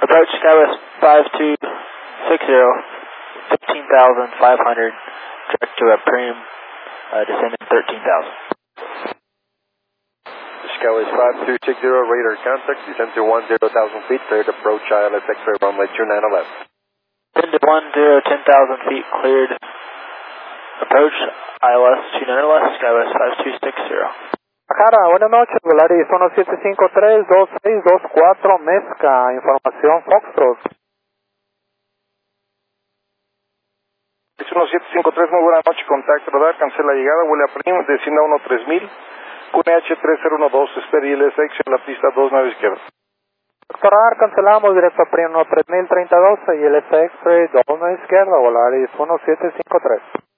Approach Skywest 5260, 15,500, direct to Prem, descending 13,000. Skywest 5260, radar contact, descend to 10,000 feet, cleared approach ILS X-ray runway 29 left. Descend to 10,000 feet, cleared approach ILS 29 left, Skywest 5260. Cara, buenas noches, Volaris 1753-2624, Mezca, información Foxtrot. 1753, muy buena noche, contacto radar, cancela llegada, vuela Prim, descienda 13000, QNH 3012, espera ILSX en la pista 29 izquierda. Doctor Radar, cancelamos directo a Prim 3012 y el SX 29 izquierda, Volaris 1753.